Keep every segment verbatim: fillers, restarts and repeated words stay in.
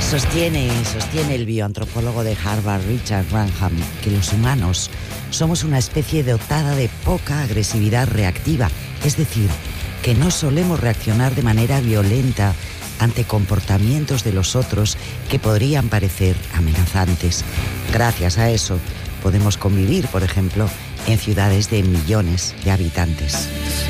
Sostiene, sostiene el bioantropólogo de Harvard, Richard Wrangham, que los humanos somos una especie dotada de poca agresividad reactiva, es decir, que no solemos reaccionar de manera violenta ante comportamientos de los otros que podrían parecer amenazantes. Gracias a eso, podemos convivir, por ejemplo, en ciudades de millones de habitantes.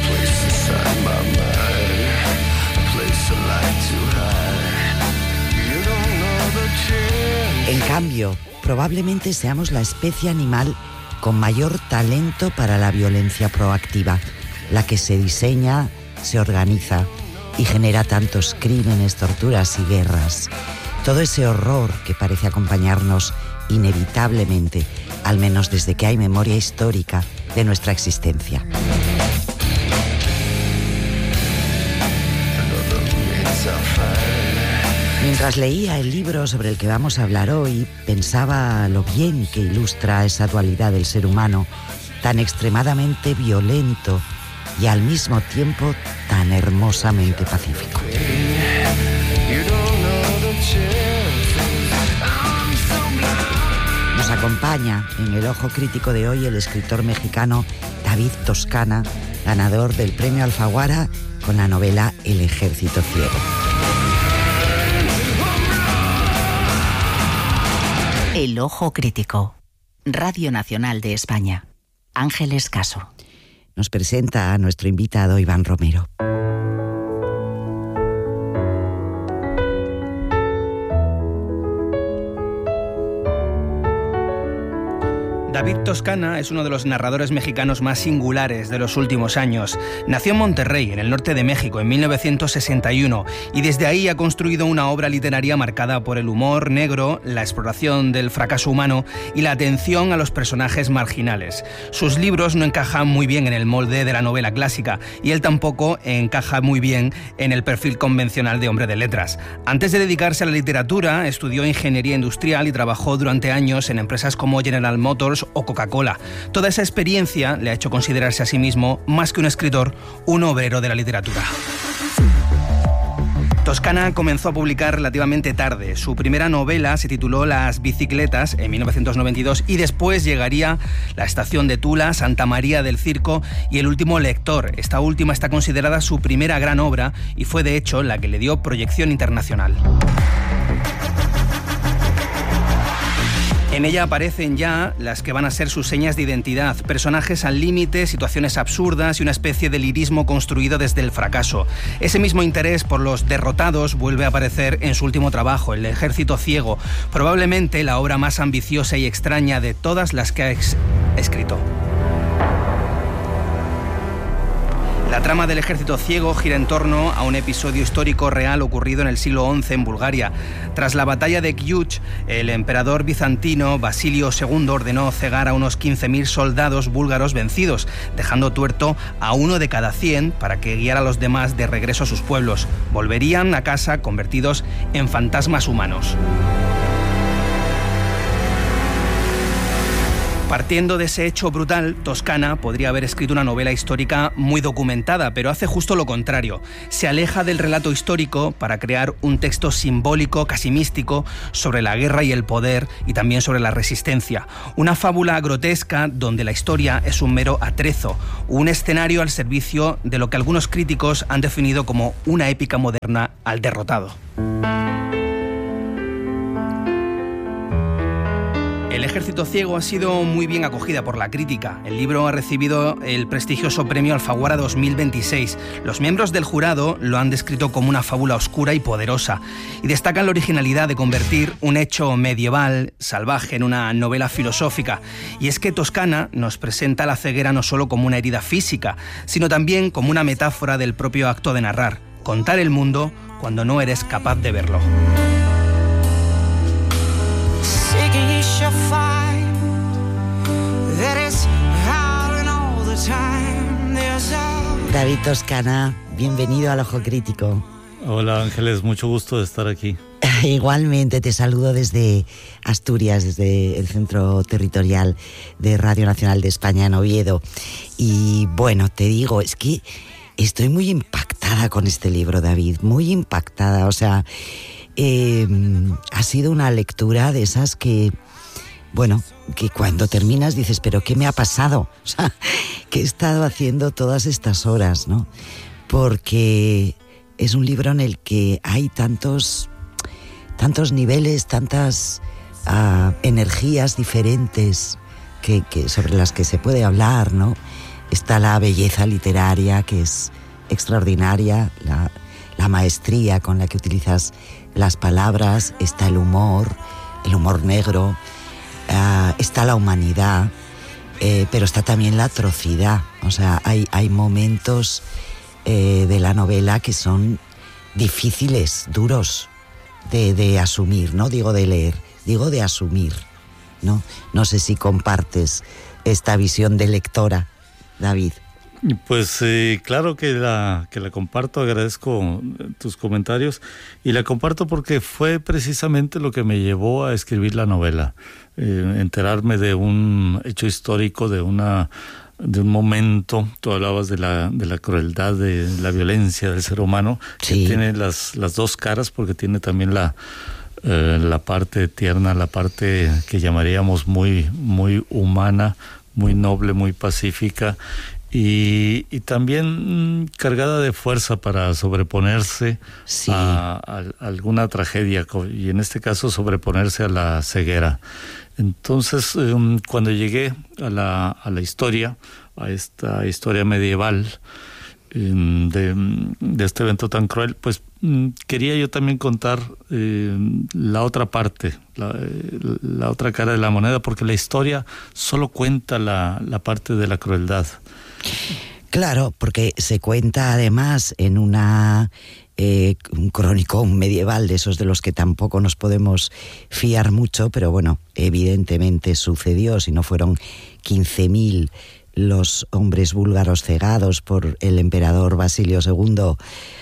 En cambio, probablemente seamos la especie animal con mayor talento para la violencia proactiva, la que se diseña, se organiza y genera tantos crímenes, torturas y guerras. Todo ese horror que parece acompañarnos inevitablemente, al menos desde que hay memoria histórica de nuestra existencia. Mientras leía el libro sobre el que vamos a hablar hoy, pensaba lo bien que ilustra esa dualidad del ser humano, tan extremadamente violento y al mismo tiempo tan hermosamente pacífico. Nos acompaña en el Ojo Crítico de hoy el escritor mexicano David Toscana, ganador del Premio Alfaguara con la novela El Ejército Ciego. El Ojo Crítico. Radio Nacional de España. Ángeles Caso. Nos presenta a nuestro invitado Iván Romero. David Toscana es uno de los narradores mexicanos más singulares de los últimos años. Nació en Monterrey, en el norte de México, en mil novecientos sesenta y uno, y desde ahí ha construido una obra literaria marcada por el humor negro, la exploración del fracaso humano y la atención a los personajes marginales. Sus libros no encajan muy bien en el molde de la novela clásica, y él tampoco encaja muy bien en el perfil convencional de hombre de letras. Antes de dedicarse a la literatura, estudió ingeniería industrial y trabajó durante años en empresas como General Motors o Coca-Cola. Toda esa experiencia le ha hecho considerarse a sí mismo, más que un escritor, un obrero de la literatura. Toscana comenzó a publicar relativamente tarde. Su primera novela se tituló Las bicicletas en mil novecientos noventa y dos y después llegaría La estación de Tula, Santa María del Circo y El último lector. Esta última está considerada su primera gran obra y fue de hecho la que le dio proyección internacional. En ella aparecen ya las que van a ser sus señas de identidad, personajes al límite, situaciones absurdas y una especie de lirismo construido desde el fracaso. Ese mismo interés por los derrotados vuelve a aparecer en su último trabajo, El Ejército Ciego, probablemente la obra más ambiciosa y extraña de todas las que ha ex- escrito. La trama del Ejército Ciego gira en torno a un episodio histórico real ocurrido en el siglo once en Bulgaria. Tras la batalla de Kiuch, el emperador bizantino Basilio segundo ordenó cegar a unos quince mil soldados búlgaros vencidos, dejando tuerto a uno de cada cien para que guiara a los demás de regreso a sus pueblos. Volverían a casa convertidos en fantasmas humanos. Partiendo de ese hecho brutal, Toscana podría haber escrito una novela histórica muy documentada, pero hace justo lo contrario. Se aleja del relato histórico para crear un texto simbólico, casi místico, sobre la guerra y el poder y también sobre la resistencia. Una fábula grotesca donde la historia es un mero atrezo, un escenario al servicio de lo que algunos críticos han definido como una épica moderna al derrotado. El Ejército Ciego ha sido muy bien acogida por la crítica. El libro ha recibido el prestigioso Premio Alfaguara dos mil veintiséis. Los miembros del jurado lo han descrito como una fábula oscura y poderosa y destacan la originalidad de convertir un hecho medieval, salvaje, en una novela filosófica. Y es que Toscana nos presenta la ceguera no solo como una herida física, sino también como una metáfora del propio acto de narrar, contar el mundo cuando no eres capaz de verlo. David Toscana, bienvenido al Ojo Crítico. Hola Ángeles, mucho gusto de estar aquí. Igualmente, te saludo desde Asturias, desde el centro territorial de Radio Nacional de España en Oviedo. Y bueno, te digo, es que estoy muy impactada con este libro, David, muy impactada. O sea, Eh, ha sido una lectura de esas que, bueno, que cuando terminas dices, ¿pero qué me ha pasado? O sea, ¿qué he estado haciendo todas estas horas, no? Porque es un libro en el que hay tantos, tantos niveles, tantas uh, energías diferentes que, que, sobre las que se puede hablar, ¿no? Está la belleza literaria, que es extraordinaria, la, la maestría con la que utilizas las palabras, está el humor, el humor negro, uh, está la humanidad, eh, pero está también la atrocidad. O sea, hay, hay momentos eh, de la novela que son difíciles, duros de, de asumir, no digo de leer, digo de asumir, ¿no? No sé si compartes esta visión de lectora, David. Pues eh, claro que la, que la comparto, agradezco tus comentarios y la comparto porque fue precisamente lo que me llevó a escribir la novela, eh, enterarme de un hecho histórico, de una de un momento. Tú hablabas de la de la crueldad, de la violencia del ser humano, sí, que tiene las las dos caras, porque tiene también la eh, la parte tierna, la parte que llamaríamos muy muy humana, muy noble, muy pacífica. Y, y también mmm, cargada de fuerza para sobreponerse, sí, a, a, a alguna tragedia, y en este caso sobreponerse a la ceguera. Entonces, um, cuando llegué a la, a la historia, a esta historia medieval um, de, de este evento tan cruel, pues um, quería yo también contar eh, la otra parte, la, la otra cara de la moneda, porque la historia solo cuenta la, la parte de la crueldad. Claro, porque se cuenta además en una eh, un cronicón medieval de esos de los que tampoco nos podemos fiar mucho, pero bueno, evidentemente sucedió. Si no fueron quince mil los hombres búlgaros cegados por el emperador Basilio segundo,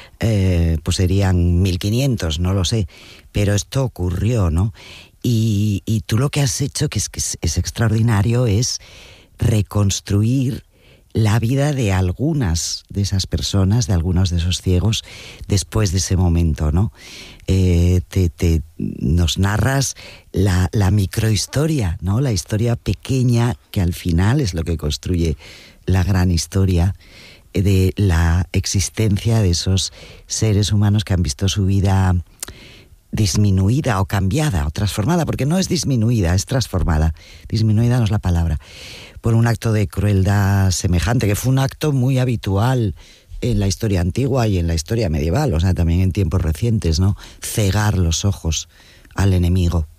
eh, pues serían mil quinientos, no lo sé, pero esto ocurrió, ¿no? Y, y tú lo que has hecho, que es, que es, es extraordinario, es reconstruir la vida de algunas de esas personas, de algunos de esos ciegos, después de ese momento, ¿no? Eh, te, te, nos narras la, la microhistoria, ¿no? La historia pequeña, que al final es lo que construye la gran historia de la existencia de esos seres humanos que han visto su vida disminuida o cambiada o transformada, porque no es disminuida, es transformada. Disminuida no es la palabra. Por un acto de crueldad semejante, que fue un acto muy habitual en la historia antigua y en la historia medieval, o sea, también en tiempos recientes, ¿no? Cegar los ojos al enemigo.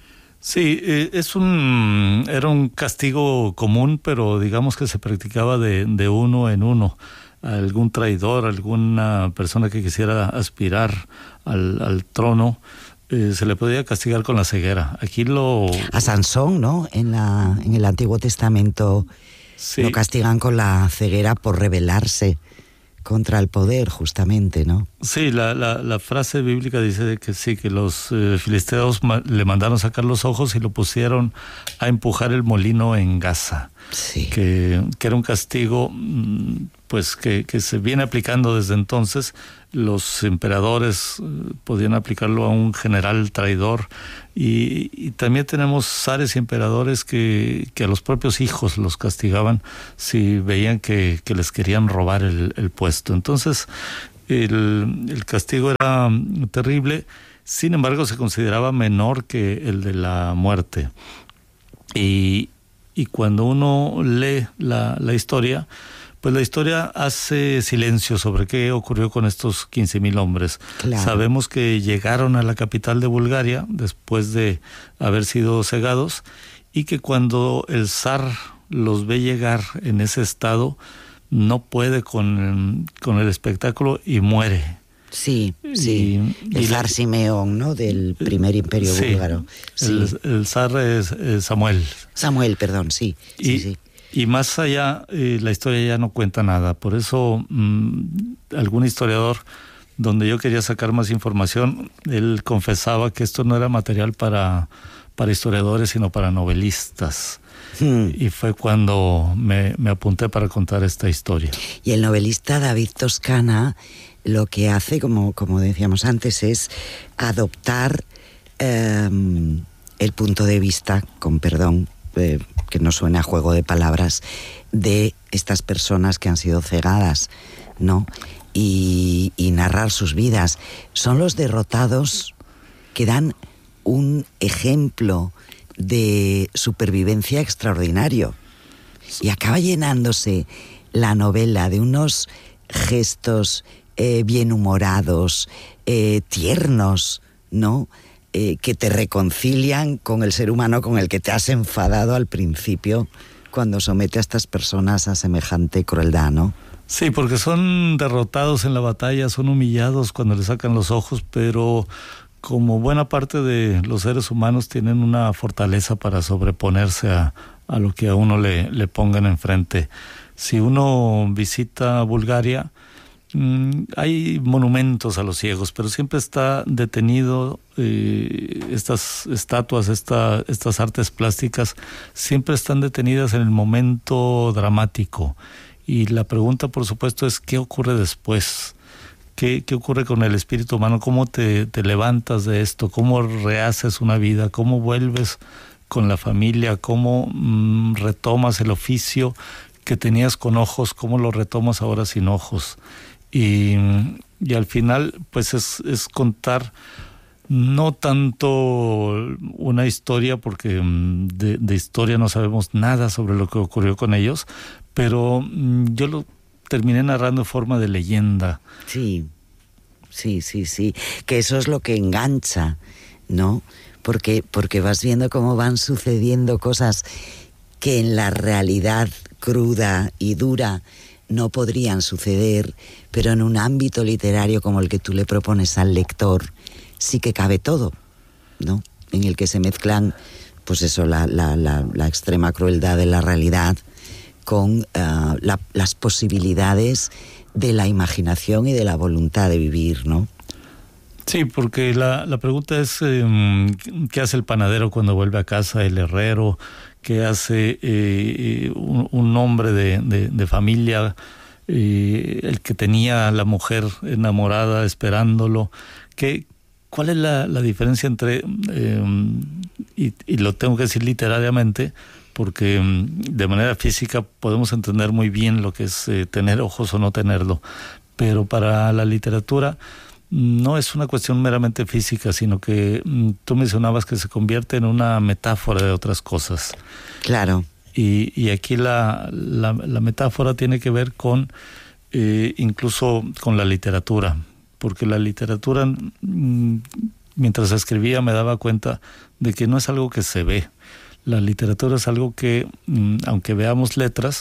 Sí, eh, es un era un castigo común, pero digamos que se practicaba de, de uno en uno. Algún traidor, alguna persona que quisiera aspirar al, al trono, eh, se le podía castigar con la ceguera. Aquí lo... A Sansón, ¿no? En la en el Antiguo Testamento, sí, lo castigan con la ceguera por rebelarse contra el poder, justamente, ¿no? Sí, la, la, la frase bíblica dice que sí, que los eh, filisteos ma- le mandaron sacar los ojos y lo pusieron a empujar el molino en Gaza. Sí. Que, que era un castigo, pues, que, que se viene aplicando desde entonces. Los emperadores eh, podían aplicarlo a un general traidor, y, y también tenemos zares y emperadores que, que a los propios hijos los castigaban si veían que, que les querían robar el, el puesto. Entonces el, el castigo era terrible, sin embargo se consideraba menor que el de la muerte. Y, y cuando uno lee la, la historia, pues la historia hace silencio sobre qué ocurrió con estos quince mil hombres. Claro. Sabemos que llegaron a la capital de Bulgaria después de haber sido cegados, y que cuando el zar los ve llegar en ese estado, no puede con, con el espectáculo y muere. Sí, sí, y, el y zar la, Simeón, ¿no? Del primer imperio sí, búlgaro. Sí. El, el zar es, es Samuel. Samuel, perdón, sí. Y, sí, sí. Y más allá, eh, la historia ya no cuenta nada. Por eso, mmm, algún historiador, donde yo quería sacar más información, él confesaba que esto no era material para, para historiadores, sino para novelistas. Hmm. Y fue cuando me, me apunté para contar esta historia. Y el novelista David Toscana lo que hace, como, como decíamos antes, es adoptar eh, el punto de vista, con perdón, eh, que no suena a juego de palabras, de estas personas que han sido cegadas, ¿no? Y, y narrar sus vidas. Son los derrotados que dan un ejemplo de supervivencia extraordinario. Y acaba llenándose la novela de unos gestos eh, bienhumorados, eh, tiernos, ¿no? Eh, que te reconcilian con el ser humano con el que te has enfadado al principio cuando somete a estas personas a semejante crueldad, ¿no? Sí, porque son derrotados en la batalla, son humillados cuando les sacan los ojos, pero como buena parte de los seres humanos tienen una fortaleza para sobreponerse a, a lo que a uno le, le pongan enfrente. Si uno visita Bulgaria, mmm, hay monumentos a los ciegos, pero siempre está detenido, eh, estas estatuas, esta, estas artes plásticas, siempre están detenidas en el momento dramático. Y la pregunta, por supuesto, es ¿qué ocurre después? ¿Qué, qué ocurre con el espíritu humano? ¿Cómo te, te levantas de esto? ¿Cómo rehaces una vida? ¿Cómo vuelves con la familia? ¿Cómo mmm, retomas el oficio que tenías con ojos? ¿Cómo lo retomas ahora sin ojos? Y, y al final, pues es, es contar no tanto una historia, porque de, de historia no sabemos nada sobre lo que ocurrió con ellos, pero yo lo terminé narrando en forma de leyenda. Sí, sí, sí, sí, que eso es lo que engancha, ¿no? Porque, porque vas viendo cómo van sucediendo cosas que en la realidad cruda y dura no podrían suceder, pero en un ámbito literario como el que tú le propones al lector, sí que cabe todo, ¿no? En el que se mezclan, pues eso, la, la, la, la extrema crueldad de la realidad con uh, la, las posibilidades de la imaginación y de la voluntad de vivir, ¿no? Sí, porque la, la pregunta es eh, ¿qué hace el panadero cuando vuelve a casa? El herrero, ¿qué hace eh, un, un hombre de, de, de familia, eh, el que tenía a la mujer enamorada esperándolo? ¿Qué, ¿Cuál es la, la diferencia entre, eh, y, y lo tengo que decir literariamente, porque de manera física podemos entender muy bien lo que es eh, tener ojos o no tenerlo, pero para la literatura no es una cuestión meramente física, sino que tú mencionabas que se convierte en una metáfora de otras cosas. Claro. Y, y aquí la, la, la metáfora tiene que ver con, eh, incluso con la literatura, porque la literatura, mientras escribía, me daba cuenta de que no es algo que se ve. La literatura es algo que, aunque veamos letras,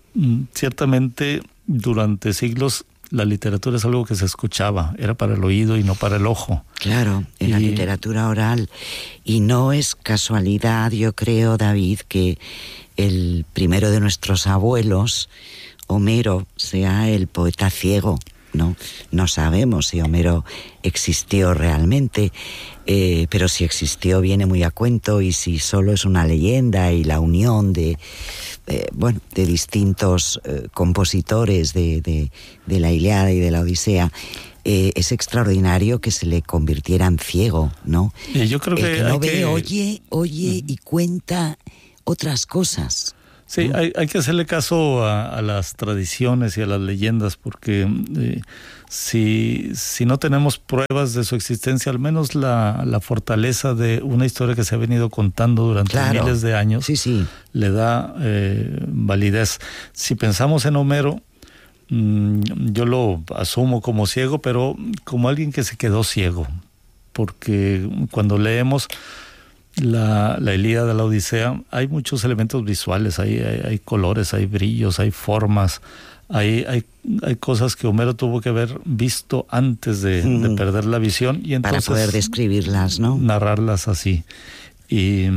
ciertamente durante siglos la literatura es algo que se escuchaba, era para el oído y no para el ojo. Claro, en y... la literatura oral. Y no es casualidad, yo creo, David, que el primero de nuestros abuelos, Homero, sea el poeta ciego, ¿no? No sabemos si Homero existió realmente, eh, pero si existió viene muy a cuento, y si solo es una leyenda y la unión de, eh, bueno, de distintos eh, compositores de, de, de la Ilíada y de la Odisea, eh, es extraordinario que se le convirtiera en ciego, ¿no? Y yo creo que, El que no ve, que... oye, oye uh-huh. y cuenta otras cosas. Sí, hay, hay que hacerle caso a, a las tradiciones y a las leyendas, porque eh, si, si no tenemos pruebas de su existencia, al menos la, la fortaleza de una historia que se ha venido contando durante claro. miles de años, sí, sí. le da eh, validez. Si pensamos en Homero, mmm, yo lo asumo como ciego, pero como alguien que se quedó ciego, porque cuando leemos La, la Ilíada, la Odisea, hay muchos elementos visuales, hay, hay, hay colores, hay brillos, hay formas, hay, hay, hay cosas que Homero tuvo que haber visto antes de, mm. de perder la visión, y entonces para poder describirlas, ¿no? Narrarlas así. Y,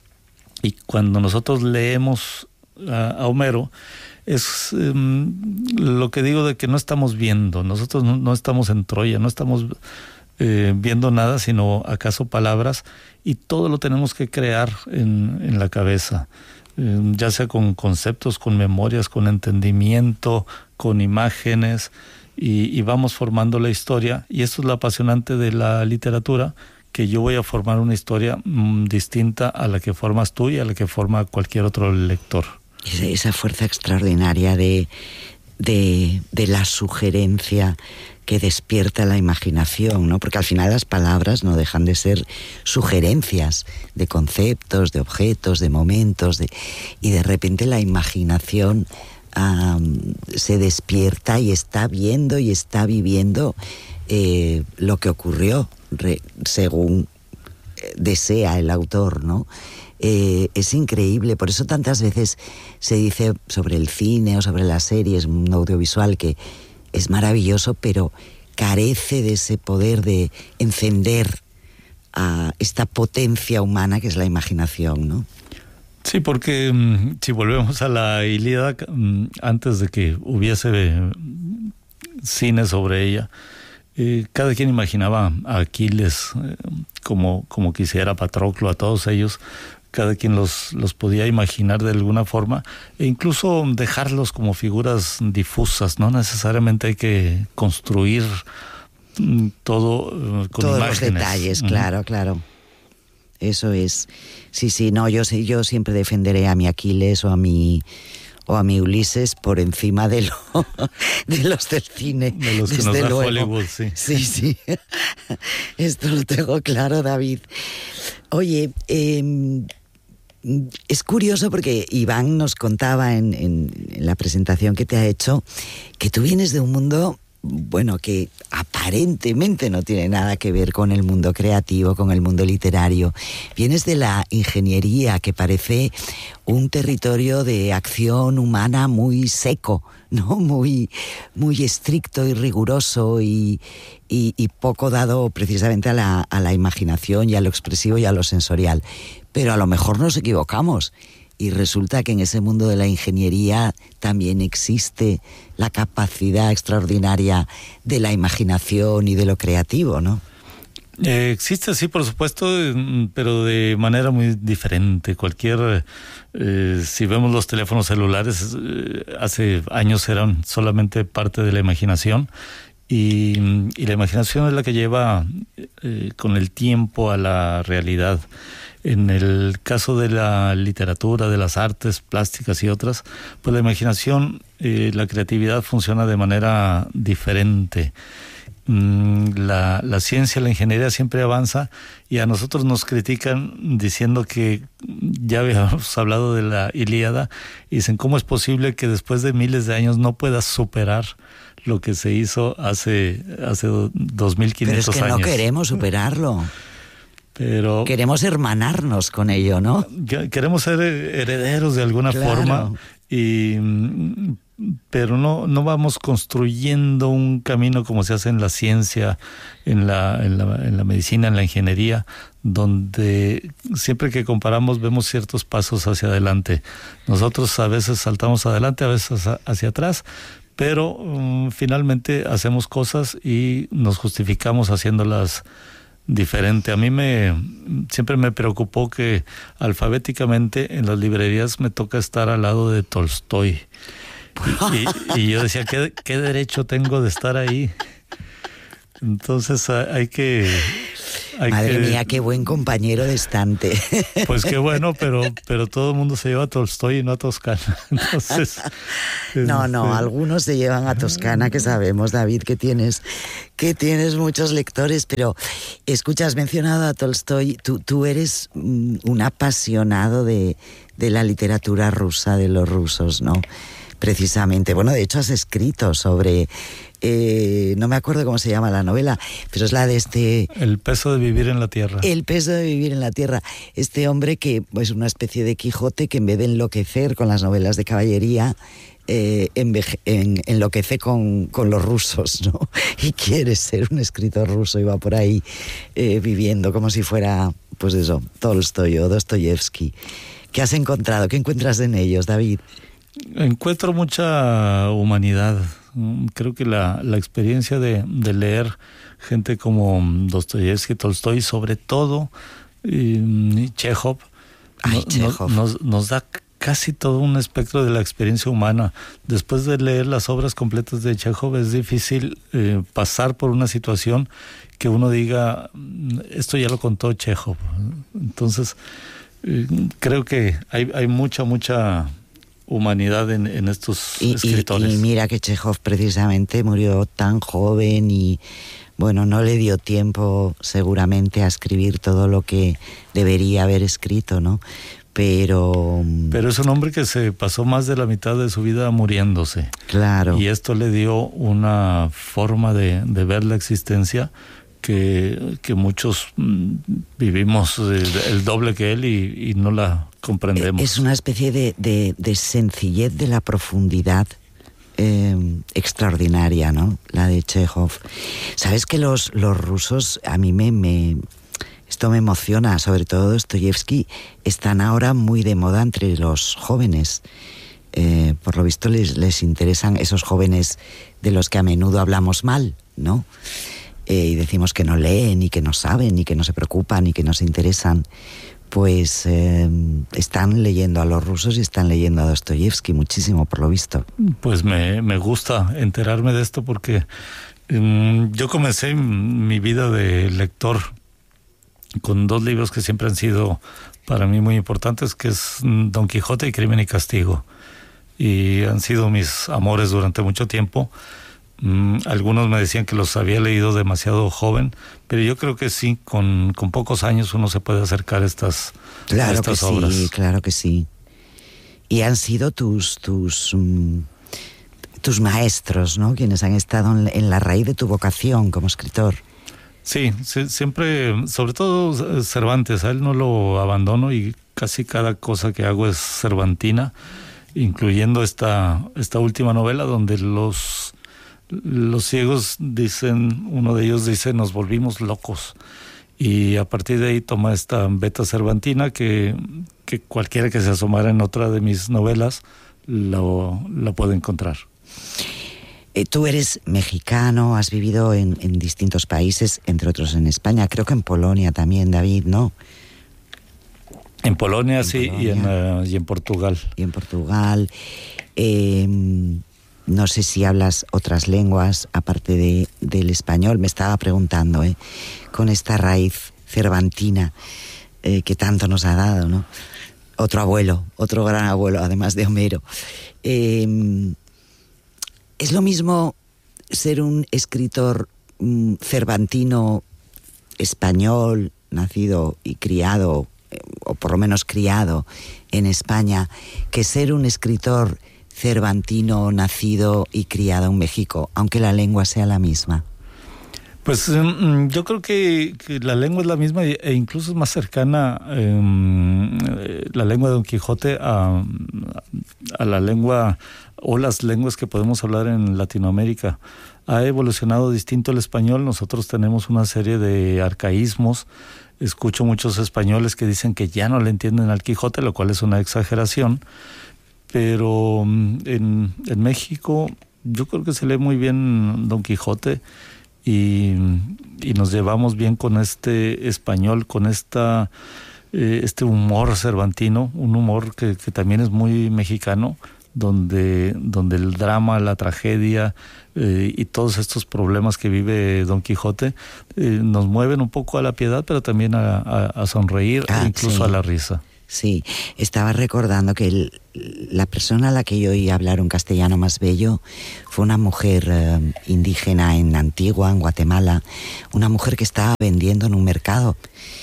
y cuando nosotros leemos a, a Homero, es um, lo que digo de que no estamos viendo, nosotros no, no estamos en Troya, no estamos eh, viendo nada, sino acaso palabras, y todo lo tenemos que crear en, en la cabeza, eh, ya sea con conceptos, con memorias, con entendimiento, con imágenes, y, y vamos formando la historia, y esto es lo apasionante de la literatura, que yo voy a formar una historia mmm, distinta a la que formas tú y a la que forma cualquier otro lector. Esa, esa fuerza extraordinaria de, de, de la sugerencia que despierta la imaginación, ¿no? Porque al final las palabras no dejan de ser sugerencias de conceptos, de objetos, de momentos, de, y de repente la imaginación um, se despierta y está viendo y está viviendo eh, lo que ocurrió re, según desea el autor, ¿no? Eh, es increíble, por eso tantas veces se dice sobre el cine o sobre las series, un audiovisual que es maravilloso, pero carece de ese poder de encender a esta potencia humana que es la imaginación, ¿no? Sí, porque um, si volvemos a la Ilíada, um, antes de que hubiese eh, cine sobre ella, eh, cada quien imaginaba a Aquiles eh, como, como quisiera, Patroclo, a todos ellos. Cada quien los, los podía imaginar de alguna forma, e incluso dejarlos como figuras difusas. No necesariamente hay que construir todo uh, con todos imágenes. Los detalles, uh-huh. claro, claro. Eso es. Sí, sí, no, yo, yo siempre defenderé a mi Aquiles o a mi o a mi Ulises por encima de, lo, de los del cine. De los que desde nos da luego. Hollywood, sí. Sí, sí. Esto lo tengo claro, David. Oye, eh, es curioso porque Iván nos contaba en, en, en la presentación que te ha hecho que tú vienes de un mundo, bueno, que aparentemente no tiene nada que ver con el mundo creativo, con el mundo literario. Vienes de la ingeniería, que parece un territorio de acción humana muy seco, ¿no? Muy, muy estricto y riguroso y, y, y poco dado precisamente a la, a la imaginación y a lo expresivo y a lo sensorial. Pero a lo mejor nos equivocamos y resulta que en ese mundo de la ingeniería también existe la capacidad extraordinaria de la imaginación y de lo creativo, ¿no? Eh, existe, sí, por supuesto, pero de manera muy diferente. Cualquier, eh, si vemos los teléfonos celulares, eh, hace años eran solamente parte de la imaginación. Y, y la imaginación es la que lleva eh, con el tiempo a la realidad. En el caso de la literatura, de las artes plásticas y otras, pues la imaginación, eh, la creatividad funciona de manera diferente. Mm, la, la ciencia, la ingeniería siempre avanza y a nosotros nos critican diciendo que ya habíamos hablado de la Ilíada y dicen, ¿cómo es posible que después de miles de años no puedas superar lo que se hizo hace, hace dos mil quinientos años? Pero es que años. no queremos superarlo. Pero queremos hermanarnos con ello, ¿no? Queremos ser herederos de alguna claro. forma, y, pero no, no vamos construyendo un camino como se hace en la ciencia, en la, en la, en la medicina, en la ingeniería, donde siempre que comparamos vemos ciertos pasos hacia adelante. Nosotros a veces saltamos adelante, a veces hacia atrás, pero um, finalmente hacemos cosas y nos justificamos haciéndolas diferente. A mí me siempre me preocupó que alfabéticamente en las librerías me toca estar al lado de Tolstoy. Y, y yo decía, ¿qué, ¿qué derecho tengo de estar ahí? Entonces hay que... Hay Madre que, mía, qué buen compañero de estante. Pues qué bueno, pero, pero todo el mundo se lleva a Tolstoy y no a Toscana. Entonces, no, no, este... algunos se llevan a Toscana, que sabemos, David, que tienes, que tienes muchos lectores, pero escucha, has mencionado a Tolstoy, tú, tú eres un apasionado de, de la literatura rusa, de los rusos, ¿no? Precisamente, bueno, de hecho has escrito sobre... Eh, no me acuerdo cómo se llama la novela, pero es la de este... El peso de vivir en la tierra. El peso de vivir en la tierra. Este hombre que es pues, una especie de Quijote que en vez de enloquecer con las novelas de caballería, eh, enveje- en, enloquece con, con los rusos, ¿no? Y quiere ser un escritor ruso y va por ahí eh, viviendo como si fuera, pues eso, Tolstoy o Dostoyevsky. ¿Qué has encontrado? ¿Qué encuentras en ellos, David? Encuentro mucha humanidad. Creo que la, la experiencia de, de leer gente como Dostoyevsky, Tolstoy, sobre todo y, y Chekhov, Ay, no, Chekhov. Nos, nos da casi todo un espectro de la experiencia humana. Después de leer las obras completas de Chekhov es difícil eh, pasar por una situación que uno diga, esto ya lo contó Chekhov. Entonces, eh, creo que hay, hay mucha, mucha humanidad en, en estos y, escritores. Y, y mira que Chekhov precisamente murió tan joven y, bueno, no le dio tiempo seguramente a escribir todo lo que debería haber escrito, ¿no? Pero... Pero es un hombre que se pasó más de la mitad de su vida muriéndose. Claro. Y esto le dio una forma de, de ver la existencia que, que muchos mm, vivimos el, el doble que él y, y no la comprendemos. Es una especie de, de, de sencillez de la profundidad eh, extraordinaria, ¿no? La de Chekhov. Sabes que los, los rusos, a mí me... me esto me emociona, sobre todo Dostoyevsky, están ahora muy de moda entre los jóvenes. Eh, por lo visto les, les interesan esos jóvenes de los que a menudo hablamos mal, ¿no? Eh, y decimos que no leen, y que no saben, y que no se preocupan, y que no se interesan. Pues eh, están leyendo a los rusos y están leyendo a Dostoyevsky muchísimo, por lo visto. Pues me, me gusta enterarme de esto porque um, yo comencé mi vida de lector con dos libros que siempre han sido para mí muy importantes, que es Don Quijote y Crimen y Castigo. Y han sido mis amores durante mucho tiempo. Mm, algunos me decían que los había leído demasiado joven, pero yo creo que sí, con, con pocos años uno se puede acercar a estas, claro a estas que obras. Sí, claro que sí. Y han sido tus, tus, um, tus maestros, ¿no? Quienes han estado en, en la raíz de tu vocación como escritor. Sí, sí, siempre, sobre todo Cervantes, a él no lo abandono y casi cada cosa que hago es cervantina, incluyendo esta, esta última novela donde los, los ciegos dicen, uno de ellos dice, nos volvimos locos. Y a partir de ahí toma esta beta cervantina que, que cualquiera que se asomara en otra de mis novelas lo, la puede encontrar. Tú eres mexicano, has vivido en, en distintos países, entre otros en España, creo que en Polonia también, David, ¿no? En Polonia, en sí, Polonia. Y, en, uh, y en Portugal. Y en Portugal. Eh, no sé si hablas otras lenguas, aparte de, del español, me estaba preguntando, ¿eh? Con esta raíz cervantina eh, que tanto nos ha dado, ¿no? Otro abuelo, otro gran abuelo, además de Homero. Eh, ¿Es lo mismo ser un escritor mm, cervantino español, nacido y criado, eh, o por lo menos criado en España, que ser un escritor cervantino nacido y criado en México, aunque la lengua sea la misma? Pues um, yo creo que, que la lengua es la misma e incluso es más cercana um, la lengua de Don Quijote a, a la lengua o las lenguas que podemos hablar en Latinoamérica. Ha evolucionado distinto el español, nosotros tenemos una serie de arcaísmos. Escucho muchos españoles que dicen que ya no le entienden al Quijote, lo cual es una exageración, pero en, en México yo creo que se lee muy bien Don Quijote. Y, y nos llevamos bien con este español, con esta eh, este humor cervantino, un humor que, que también es muy mexicano, donde, donde el drama, la tragedia eh, y todos estos problemas que vive Don Quijote eh, nos mueven un poco a la piedad, pero también a, a, a sonreír, ah, incluso sí. a la risa. Sí, estaba recordando que el, la persona a la que yo oí hablar un castellano más bello fue una mujer eh, indígena en Antigua, en Guatemala, una mujer que estaba vendiendo en un mercado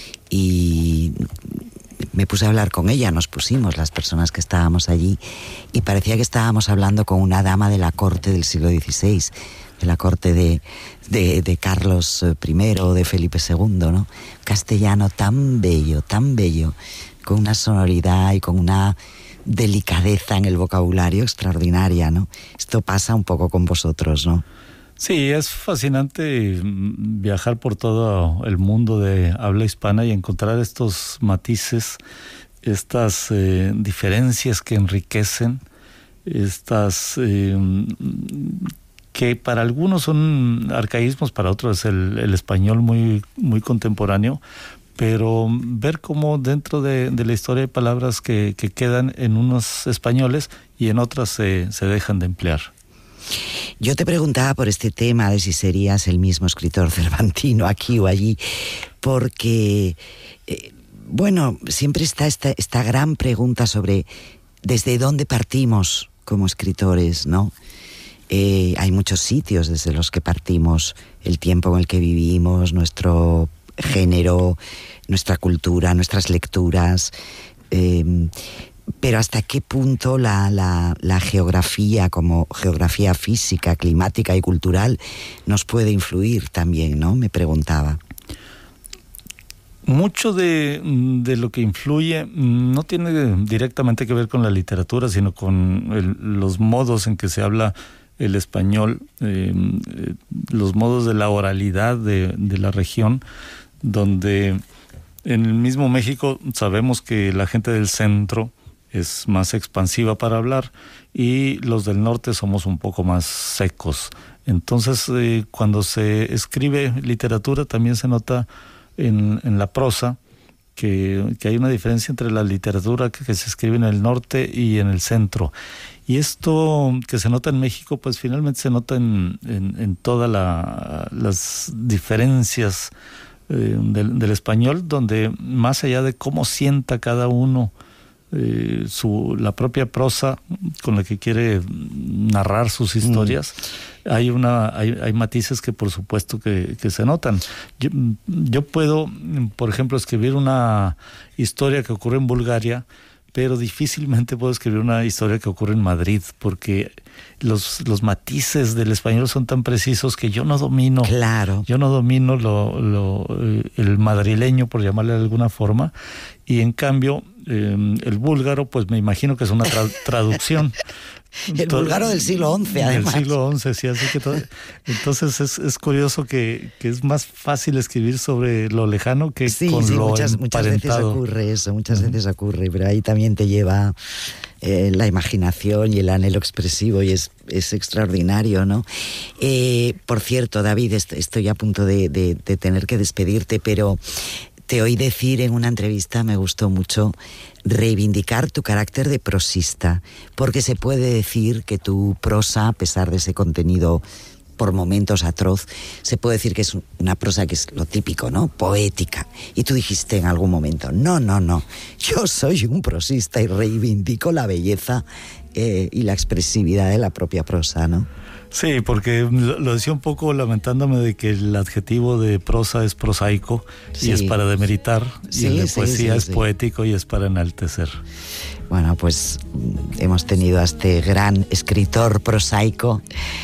y me puse a hablar con ella, nos pusimos las personas que estábamos allí y parecía que estábamos hablando con una dama de la corte del siglo dieciséis, de la corte de, de, de Carlos primero, de Felipe segundo, ¿no? Castellano tan bello, tan bello, con una sonoridad y con una delicadeza en el vocabulario extraordinaria, ¿no? Esto pasa un poco con vosotros, ¿no? Sí, es fascinante viajar por todo el mundo de habla hispana y encontrar estos matices, estas eh, diferencias que enriquecen, estas eh, que para algunos son arcaísmos, para otros es el, el español muy, muy contemporáneo, pero ver cómo dentro de, de la historia hay palabras que, que quedan en unos españoles y en otras se, se dejan de emplear. Yo te preguntaba por este tema de si serías el mismo escritor cervantino aquí o allí, porque, eh, bueno, siempre está esta, esta gran pregunta sobre desde dónde partimos como escritores, ¿no? Eh, hay muchos sitios desde los que partimos, el tiempo en el que vivimos, nuestro género, nuestra cultura, nuestras lecturas, eh, pero hasta qué punto la, la, la geografía, como geografía física, climática y cultural, nos puede influir también, ¿no? Me preguntaba. Mucho de, de lo que influye no tiene directamente que ver con la literatura, sino con el, los modos en que se habla el español, eh, los modos de la oralidad de, de la región, donde en el mismo México sabemos que la gente del centro es más expansiva para hablar y los del norte somos un poco más secos. Entonces, eh, cuando se escribe literatura también se nota en, en la prosa que, que hay una diferencia entre la literatura que, que se escribe en el norte y en el centro. Y esto que se nota en México, pues finalmente se nota en, en, en todas la, las diferencias eh, del, del español, donde más allá de cómo sienta cada uno Eh, su, la propia prosa con la que quiere narrar sus historias, mm. hay una hay, hay matices que por supuesto que, que se notan. Yo, yo puedo, por ejemplo, escribir una historia que ocurre en Bulgaria, pero difícilmente puedo escribir una historia que ocurre en Madrid, porque los, los matices del español son tan precisos que yo no domino. Claro. Yo no domino lo, lo, el madrileño, por llamarle de alguna forma, y en cambio eh, el búlgaro, pues me imagino que es una tra- traducción. El todo, búlgaro del siglo once, además. Del siglo once, sí, así que todo. Entonces es, es curioso que, que es más fácil escribir sobre lo lejano que sí, con sí, lo muchas, muchas veces ocurre eso, muchas uh-huh. veces ocurre, pero ahí también te lleva eh, la imaginación y el anhelo expresivo y es, es extraordinario, ¿no? Eh, por cierto, David, est- estoy a punto de, de, de tener que despedirte, pero te oí decir en una entrevista, me gustó mucho, reivindicar tu carácter de prosista, porque se puede decir que tu prosa, a pesar de ese contenido por momentos atroz, se puede decir que es una prosa que es lo típico, ¿no? Poética. Y tú dijiste en algún momento, no, no, no, yo soy un prosista y reivindico la belleza eh, y la expresividad de la propia prosa, ¿no? Sí, porque lo decía un poco lamentándome de que el adjetivo de prosa es prosaico sí. y es para demeritar, sí, y el de sí, poesía sí, es sí. poético y es para enaltecer. Bueno, pues hemos tenido a este gran escritor prosaico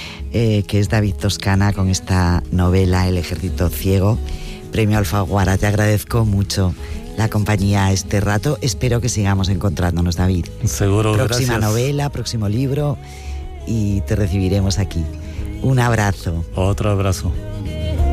eh, que es David Toscana con esta novela El ejército ciego, premio Alfaguara. Te agradezco mucho la compañía este rato. Espero que sigamos encontrándonos, David. Seguro, próxima gracias. novela, próximo libro y te recibiremos aquí. Un abrazo. Otro abrazo.